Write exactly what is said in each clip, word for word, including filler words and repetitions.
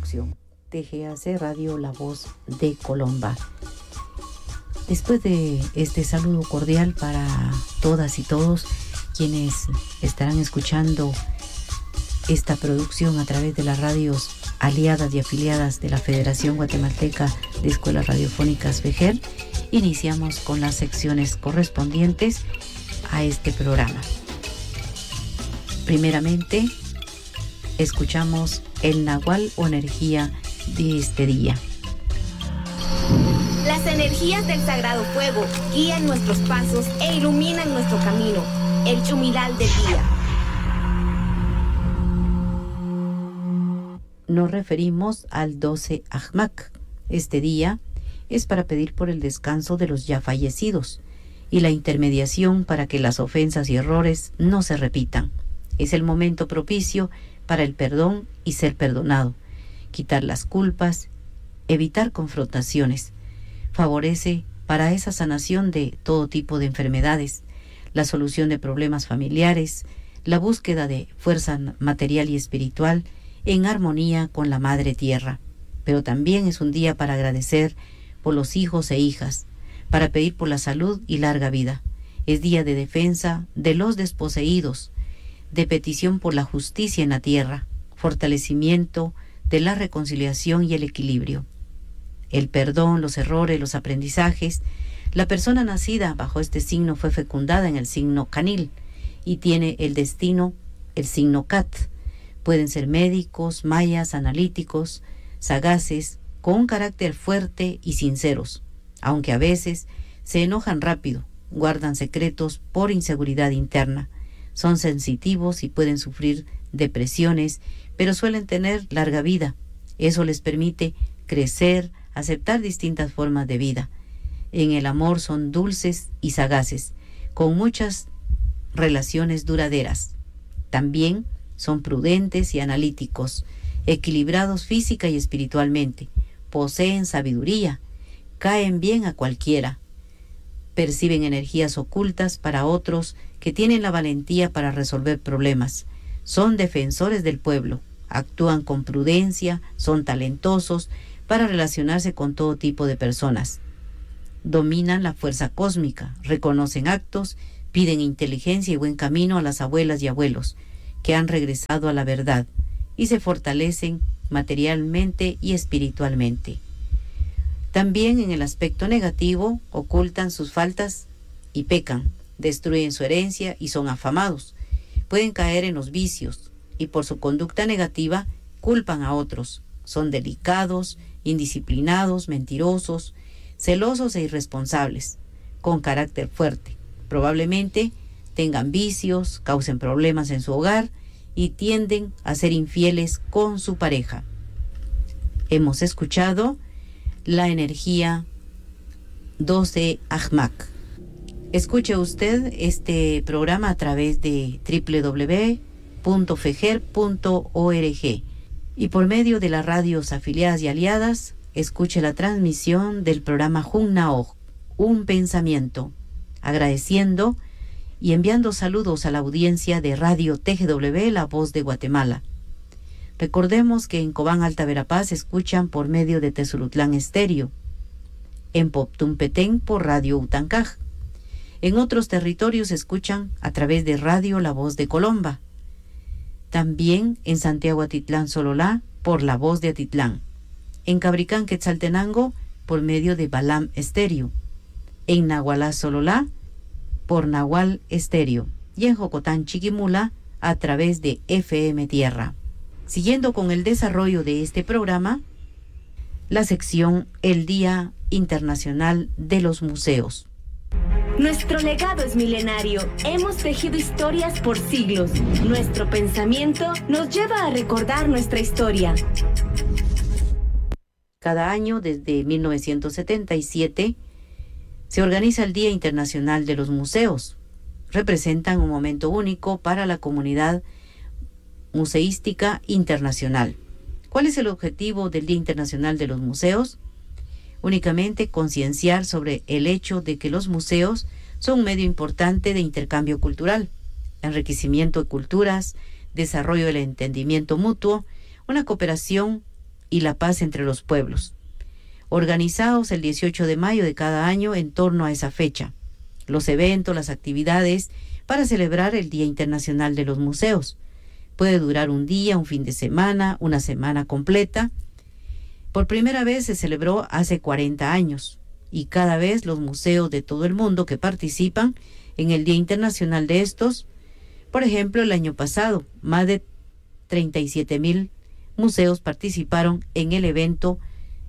producción. T G A C Radio, La Voz de Colomba. Después de este saludo cordial para todas y todos quienes estarán escuchando esta producción a través de las radios aliadas y afiliadas de la Federación Guatemalteca de Escuelas Radiofónicas FEGER, iniciamos con las secciones correspondientes a este programa. Primeramente, escuchamos el Nahual o energía de este día. Las energías del Sagrado Fuego guían nuestros pasos e iluminan nuestro camino. El Chumilal del día. Nos referimos al doce Ajmak. Este día es para pedir por el descanso de los ya fallecidos y la intermediación para que las ofensas y errores no se repitan. Es el momento propicio para el perdón y ser perdonado, quitar las culpas, evitar confrontaciones. Favorece para esa sanación de todo tipo de enfermedades, la solución de problemas familiares, la búsqueda de fuerza material y espiritual en armonía con la Madre Tierra. Pero también es un día para agradecer por los hijos e hijas, para pedir por la salud y larga vida. Es día de defensa de los desposeídos, de petición por la justicia en la tierra, fortalecimiento de la reconciliación y el equilibrio. El perdón, los errores, los aprendizajes. La persona nacida bajo este signo fue fecundada en el signo Canil y tiene el destino, el signo Cat. Pueden ser médicos, mayas, analíticos, sagaces, con un carácter fuerte y sinceros, aunque a veces se enojan rápido, guardan secretos por inseguridad interna, son sensitivos y pueden sufrir depresiones, pero suelen tener larga vida. Eso les permite crecer, aceptar distintas formas de vida. En el amor son dulces y sagaces, con muchas relaciones duraderas. También son prudentes y analíticos, equilibrados física y espiritualmente, poseen sabiduría, caen bien a cualquiera, perciben energías ocultas para otros que tienen la valentía para resolver problemas, son defensores del pueblo, actúan con prudencia, son talentosos para relacionarse con todo tipo de personas. Dominan la fuerza cósmica, reconocen actos, piden inteligencia y buen camino a las abuelas y abuelos que han regresado a la verdad y se fortalecen materialmente y espiritualmente. También en el aspecto negativo ocultan sus faltas y pecan, destruyen su herencia y son afamados. Pueden caer en los vicios y por su conducta negativa culpan a otros. Son delicados, indisciplinados, mentirosos, celosos e irresponsables, con carácter fuerte. Probablemente tengan vicios, causen problemas en su hogar y tienden a ser infieles con su pareja. Hemos escuchado la energía doce Ajmak. Escuche usted este programa a través de doble u doble u doble u punto feger punto org y por medio de las radios afiliadas y aliadas, escuche la transmisión del programa Junnaoj, un pensamiento, agradeciendo y enviando saludos a la audiencia de Radio T G W, La Voz de Guatemala. Recordemos que en Cobán, Alta Verapaz, escuchan por medio de Tezulutlán Estéreo, en Poptumpetén por Radio Utancaj. En otros territorios escuchan a través de Radio La Voz de Colomba. También en Santiago Atitlán Sololá por La Voz de Atitlán. En Cabricán Quetzaltenango por medio de Balam Estéreo. En Nahualá Sololá por Nahual Estéreo. Y en Jocotán Chiquimula a través de F M Tierra. Siguiendo con el desarrollo de este programa, la sección El Día Internacional de los Museos. Nuestro legado es milenario. Hemos tejido historias por siglos. Nuestro pensamiento nos lleva a recordar nuestra historia. Cada año, desde mil novecientos setenta y siete, se organiza el Día Internacional de los Museos. Representan un momento único para la comunidad museística internacional. ¿Cuál es el objetivo del Día Internacional de los Museos? Únicamente concienciar sobre el hecho de que los museos son un medio importante de intercambio cultural, enriquecimiento de culturas, desarrollo del entendimiento mutuo, una cooperación y la paz entre los pueblos, organizados el dieciocho de mayo de cada año en torno a esa fecha. Los eventos, las actividades para celebrar el Día Internacional de los Museos. Puede durar un día, un fin de semana, una semana completa. Por primera vez se celebró hace cuarenta años y cada vez los museos de todo el mundo que participan en el Día Internacional de estos, por ejemplo, el año pasado, más de treinta y siete mil museos participaron en el evento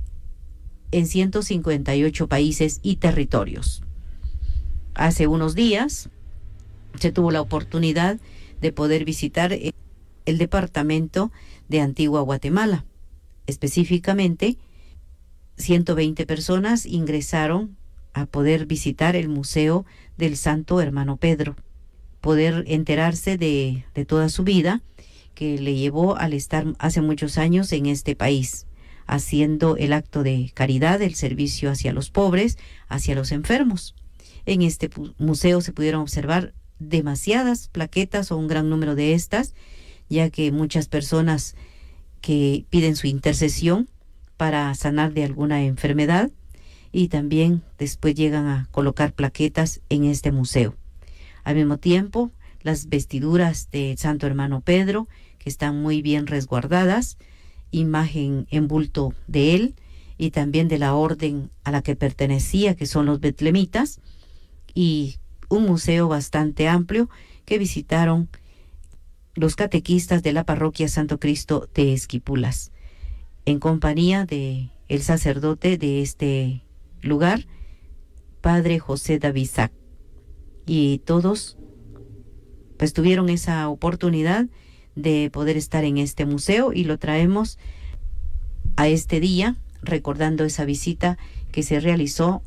en ciento cincuenta y ocho países y territorios. Hace unos días se tuvo la oportunidad de poder visitar el departamento de Antigua Guatemala. Específicamente, ciento veinte personas ingresaron a poder visitar el Museo del Santo Hermano Pedro, poder enterarse de, de toda su vida que le llevó al estar hace muchos años en este país, haciendo el acto de caridad, el servicio hacia los pobres, hacia los enfermos. En este museo se pudieron observar demasiadas plaquetas o un gran número de estas, ya que muchas personas que piden su intercesión para sanar de alguna enfermedad y también después llegan a colocar plaquetas en este museo. Al mismo tiempo, las vestiduras del Santo Hermano Pedro, que están muy bien resguardadas, imagen en bulto de él y también de la orden a la que pertenecía, que son los betlemitas, y un museo bastante amplio que visitaron los catequistas de la parroquia Santo Cristo de Esquipulas, en compañía de el sacerdote de este lugar, Padre José Davisac, y todos pues tuvieron esa oportunidad de poder estar en este museo y lo traemos a este día recordando esa visita que se realizó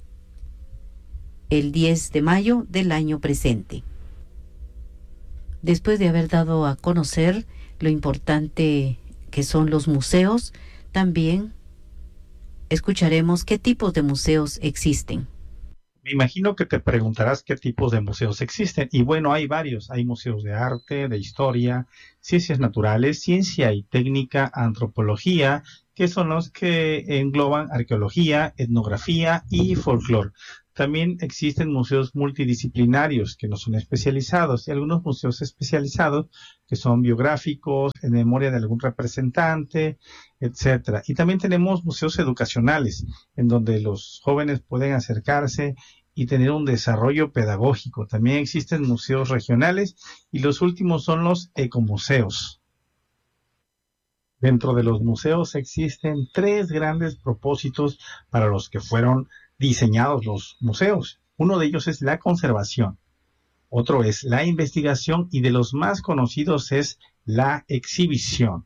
el diez de mayo del año presente. Después de haber dado a conocer lo importante que son los museos, también escucharemos qué tipos de museos existen. Me imagino que te preguntarás qué tipos de museos existen. Y bueno, hay varios. Hay museos de arte, de historia, ciencias naturales, ciencia y técnica, antropología, que son los que engloban arqueología, etnografía y folclore. También existen museos multidisciplinarios que no son especializados y algunos museos especializados que son biográficos, en memoria de algún representante, etcétera. Y también tenemos museos educacionales en donde los jóvenes pueden acercarse y tener un desarrollo pedagógico. También existen museos regionales y los últimos son los ecomuseos. Dentro de los museos existen tres grandes propósitos para los que fueron diseñados los museos. Uno de ellos es la conservación, otro es la investigación y de los más conocidos es la exhibición.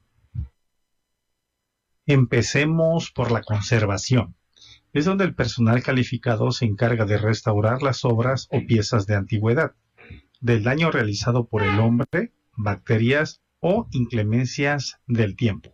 Empecemos por la conservación. Es donde el personal calificado se encarga de restaurar las obras o piezas de antigüedad, del daño realizado por el hombre, bacterias o inclemencias del tiempo.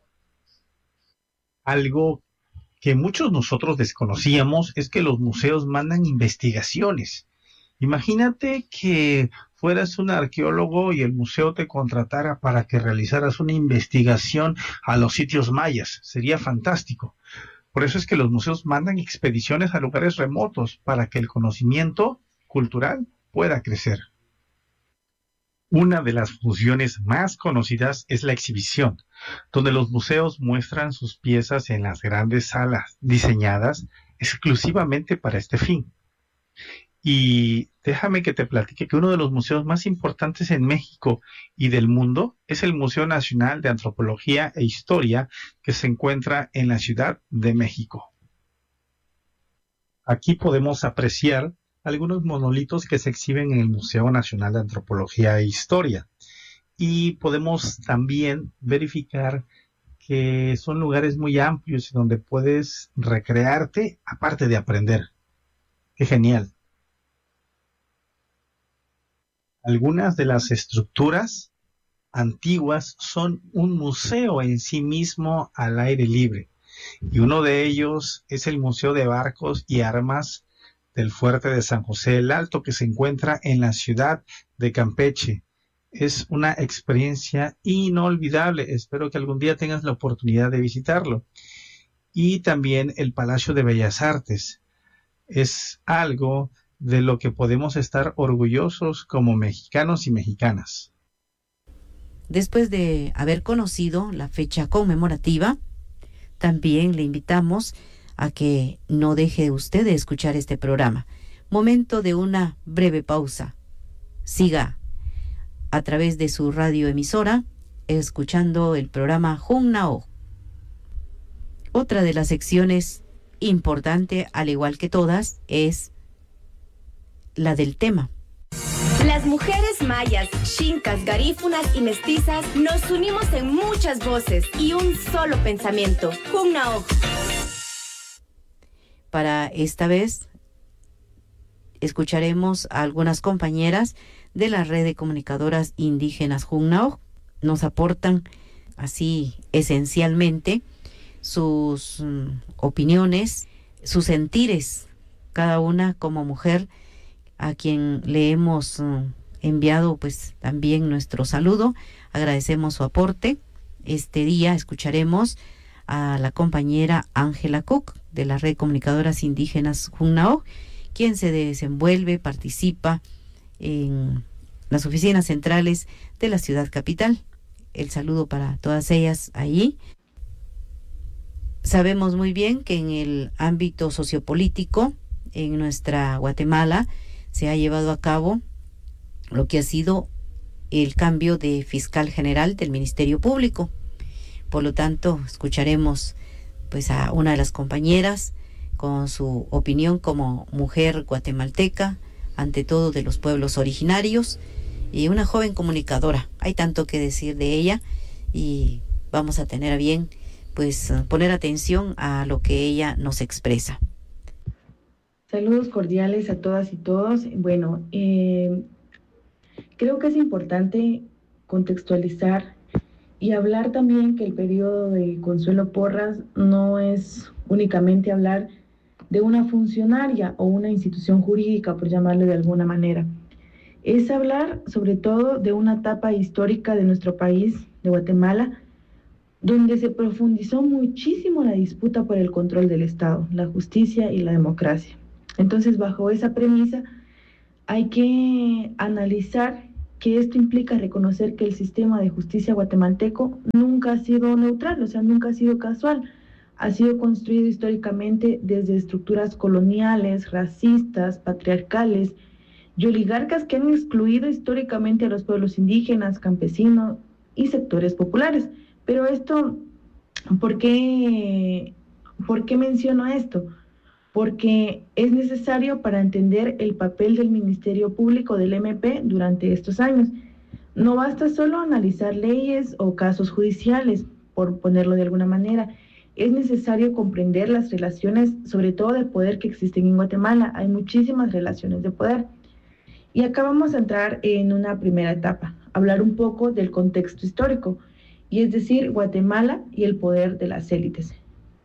Algo que muchos nosotros desconocíamos es que los museos mandan investigaciones. Imagínate que fueras un arqueólogo y el museo te contratara para que realizaras una investigación a los sitios mayas. Sería fantástico. Por eso es que los museos mandan expediciones a lugares remotos para que el conocimiento cultural pueda crecer. Una de las funciones más conocidas es la exhibición, donde los museos muestran sus piezas en las grandes salas diseñadas exclusivamente para este fin. Y déjame que te platique que uno de los museos más importantes en México y del mundo es el Museo Nacional de Antropología e Historia, que se encuentra en la Ciudad de México. Aquí podemos apreciar algunos monolitos que se exhiben en el Museo Nacional de Antropología e Historia. Y podemos también verificar que son lugares muy amplios donde puedes recrearte, aparte de aprender. ¡Qué genial! Algunas de las estructuras antiguas son un museo en sí mismo al aire libre. Y uno de ellos es el Museo de Barcos y Armas del Fuerte de San José el Alto, que se encuentra en la ciudad de Campeche. Es una experiencia inolvidable. Espero que algún día tengas la oportunidad de visitarlo. y también el Palacio de Bellas Artes. Es algo de lo que podemos estar orgullosos como mexicanos y mexicanas. Después de haber conocido la fecha conmemorativa, también le invitamos a que no deje usted de escuchar este programa. Momento de una breve pausa. Siga a través de su radioemisora escuchando el programa Junnao. Otra de las secciones importante, al igual que todas, es la del tema. Las mujeres mayas, xincas, garífunas y mestizas nos unimos en muchas voces y un solo pensamiento. Junnao. Para esta vez escucharemos a algunas compañeras de la red de comunicadoras indígenas Junnao. Nos aportan así esencialmente sus um, opiniones, sus sentires, cada una como mujer, a quien le hemos uh, enviado pues también nuestro saludo. Agradecemos su aporte. Este día escucharemos a la compañera Ángela Cook de la red de comunicadoras indígenas Junnao, quien se desenvuelve, participa en las oficinas centrales de la ciudad capital. El saludo para todas ellas allí. Sabemos muy bien que en el ámbito sociopolítico en nuestra Guatemala se ha llevado a cabo lo que ha sido el cambio de fiscal general del Ministerio Público. Por lo tanto, escucharemos pues a una de las compañeras con su opinión como mujer guatemalteca, ante todo de los pueblos originarios, y una joven comunicadora. Hay tanto que decir de ella y vamos a tener a bien pues poner atención a lo que ella nos expresa. Saludos cordiales a todas y todos. Bueno, eh, creo que es importante contextualizar y hablar también que el periodo de Consuelo Porras no es únicamente hablar de una funcionaria o una institución jurídica, por llamarle de alguna manera. Es hablar sobre todo de una etapa histórica de nuestro país, de Guatemala, donde se profundizó muchísimo la disputa por el control del Estado, la justicia y la democracia. Entonces, bajo esa premisa, hay que analizar que esto implica reconocer que el sistema de justicia guatemalteco nunca ha sido neutral, o sea, nunca ha sido casual. Ha sido construido históricamente desde estructuras coloniales, racistas, patriarcales y oligarcas que han excluido históricamente a los pueblos indígenas, campesinos y sectores populares. Pero esto, ¿por qué, ¿por qué menciono esto? Porque es necesario para entender el papel del Ministerio Público del M P durante estos años. No basta solo analizar leyes o casos judiciales, por ponerlo de alguna manera. Es necesario comprender las relaciones, sobre todo de poder, que existen en Guatemala. Hay muchísimas relaciones de poder. Y acá vamos a entrar en una primera etapa, hablar un poco del contexto histórico, y es decir, Guatemala y el poder de las élites.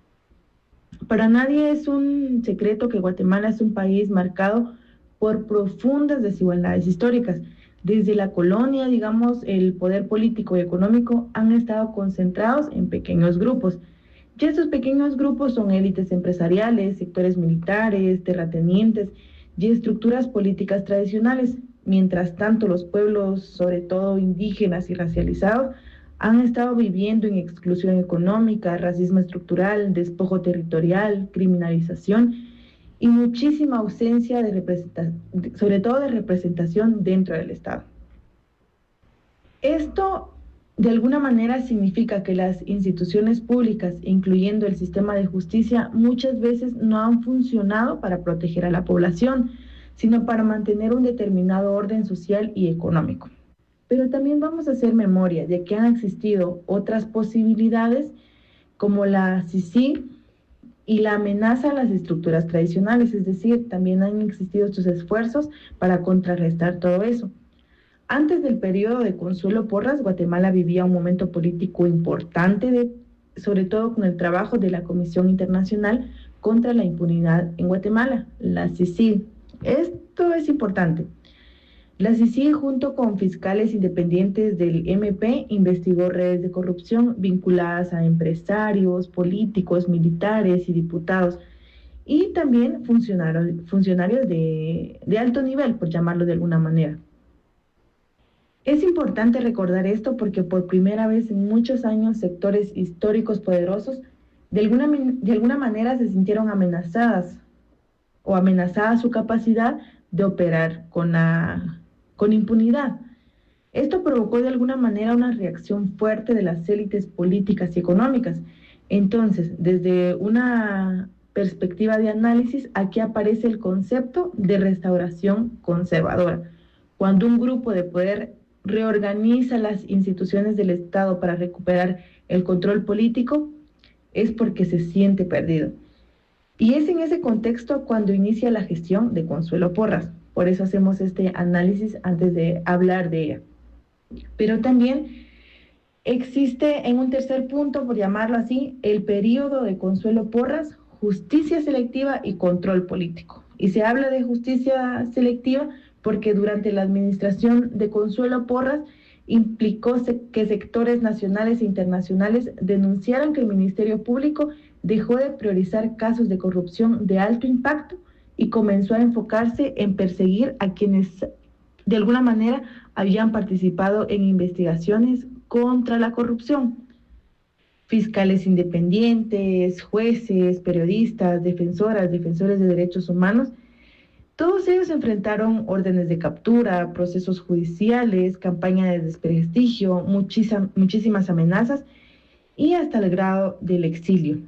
Para nadie es un secreto que Guatemala es un país marcado por profundas desigualdades históricas. Desde la colonia, digamos, el poder político y económico han estado concentrados en pequeños grupos. Y estos pequeños grupos son élites empresariales, sectores militares, terratenientes y estructuras políticas tradicionales. Mientras tanto, los pueblos, sobre todo indígenas y racializados, han estado viviendo en exclusión económica, racismo estructural, despojo territorial, criminalización y muchísima ausencia de representación, sobre todo de representación dentro del Estado. Esto, de alguna manera, significa que las instituciones públicas, incluyendo el sistema de justicia, muchas veces no han funcionado para proteger a la población, sino para mantener un determinado orden social y económico. Pero también vamos a hacer memoria de que han existido otras posibilidades como la C I C I y la amenaza a las estructuras tradicionales, es decir, también han existido estos esfuerzos para contrarrestar todo eso. Antes del periodo de Consuelo Porras, Guatemala vivía un momento político importante, de, sobre todo con el trabajo de la Comisión Internacional contra la Impunidad en Guatemala, la C I C I. Esto es importante. La C I C I G, junto con fiscales independientes del M P, investigó redes de corrupción vinculadas a empresarios, políticos, militares y diputados, y también funcionarios, funcionarios de, de alto nivel, por llamarlo de alguna manera. Es importante recordar esto porque por primera vez en muchos años sectores históricos poderosos de alguna, de alguna manera se sintieron amenazadas o amenazada su capacidad de operar con, la, con impunidad. Esto provocó de alguna manera una reacción fuerte de las élites políticas y económicas. Entonces, desde una perspectiva de análisis, aquí aparece el concepto de restauración conservadora. Cuando un grupo de poder reorganiza las instituciones del Estado para recuperar el control político, es porque se siente perdido. Y es en ese contexto cuando inicia la gestión de Consuelo Porras. Por eso hacemos este análisis antes de hablar de ella. Pero también existe en un tercer punto, por llamarlo así, el periodo de Consuelo Porras, justicia selectiva y control político. Y se habla de justicia selectiva porque durante la administración de Consuelo Porras implicó que sectores nacionales e internacionales denunciaran que el Ministerio Público dejó de priorizar casos de corrupción de alto impacto y comenzó a enfocarse en perseguir a quienes de alguna manera habían participado en investigaciones contra la corrupción. Fiscales independientes, jueces, periodistas, defensoras, defensores de derechos humanos, todos ellos enfrentaron órdenes de captura, procesos judiciales, campaña de desprestigio, muchísimas, muchísimas amenazas y hasta el grado del exilio.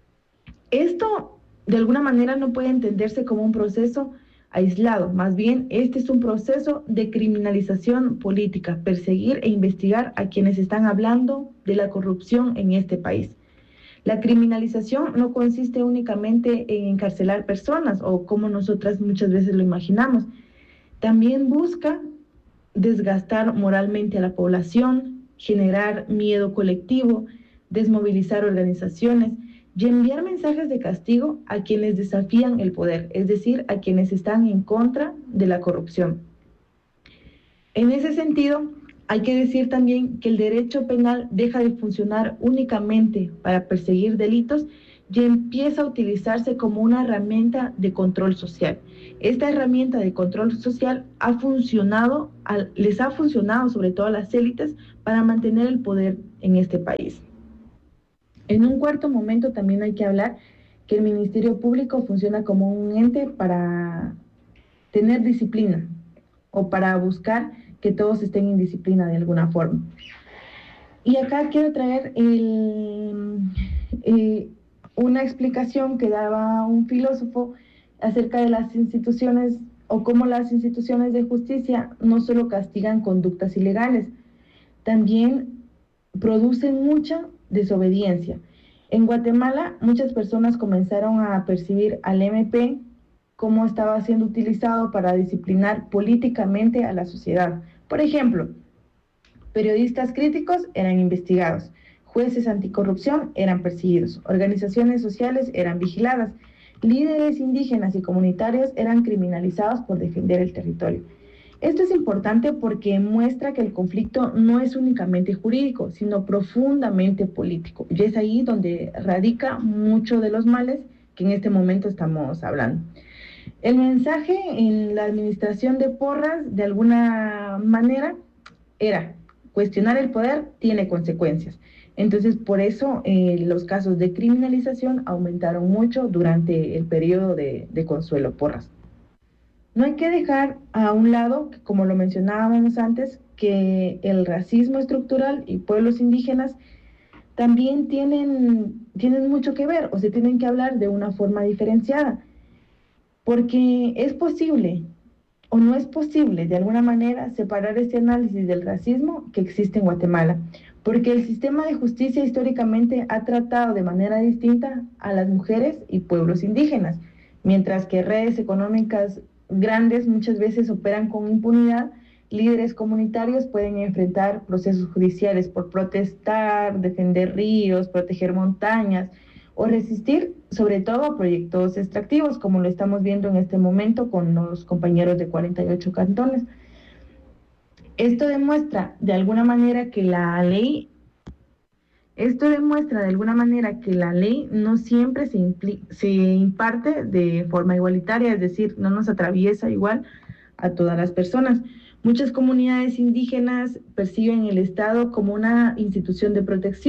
Esto, de alguna manera, no puede entenderse como un proceso aislado, más bien este es un proceso de criminalización política, perseguir e investigar a quienes están hablando de la corrupción en este país. La criminalización no consiste únicamente en encarcelar personas o como nosotras muchas veces lo imaginamos. También busca desgastar moralmente a la población, generar miedo colectivo, desmovilizar organizaciones y enviar mensajes de castigo a quienes desafían el poder, es decir, a quienes están en contra de la corrupción. En ese sentido, hay que decir también que el derecho penal deja de funcionar únicamente para perseguir delitos y empieza a utilizarse como una herramienta de control social. Esta herramienta de control social ha funcionado, les ha funcionado sobre todo a las élites para mantener el poder en este país. En un cuarto momento también hay que hablar que el Ministerio Público funciona como un ente para tener disciplina o para buscar que todos estén en disciplina de alguna forma. Y acá quiero traer el, eh, una explicación que daba un filósofo acerca de las instituciones o cómo las instituciones de justicia no solo castigan conductas ilegales, también producen mucha desobediencia. En Guatemala, muchas personas comenzaron a percibir al M P cómo estaba siendo utilizado para disciplinar políticamente a la sociedad. Por ejemplo, periodistas críticos eran investigados, jueces anticorrupción eran perseguidos, organizaciones sociales eran vigiladas, líderes indígenas y comunitarios eran criminalizados por defender el territorio. Esto es importante porque muestra que el conflicto no es únicamente jurídico, sino profundamente político. Y es ahí donde radica mucho de los males que en este momento estamos hablando. El mensaje en la administración de Porras, de alguna manera, era cuestionar el poder tiene consecuencias. Entonces, por eso eh, los casos de criminalización aumentaron mucho durante el periodo de, de Consuelo Porras. No hay que dejar a un lado, como lo mencionábamos antes, que el racismo estructural y pueblos indígenas también tienen, tienen mucho que ver o se tienen que hablar de una forma diferenciada. Porque es posible o no es posible de alguna manera separar este análisis del racismo que existe en Guatemala, porque el sistema de justicia históricamente ha tratado de manera distinta a las mujeres y pueblos indígenas, mientras que redes económicas grandes muchas veces operan con impunidad, líderes comunitarios pueden enfrentar procesos judiciales por protestar, defender ríos, proteger montañas, o resistir sobre todo a proyectos extractivos, como lo estamos viendo en este momento con los compañeros de cuarenta y ocho cantones. Esto demuestra de alguna manera que la ley, esto demuestra de alguna manera que la ley no siempre se, impli- se imparte de forma igualitaria, es decir, no nos atraviesa igual a todas las personas. Muchas comunidades indígenas perciben el Estado como una institución de protección.